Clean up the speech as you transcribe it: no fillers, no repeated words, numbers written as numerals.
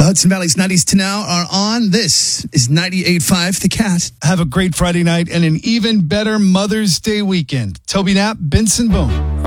The Hudson Valley's 90s to now are on. This is 98.5 The Cat. Have a great Friday night and an even better Mother's Day weekend. Toby Knapp, Benson Boone.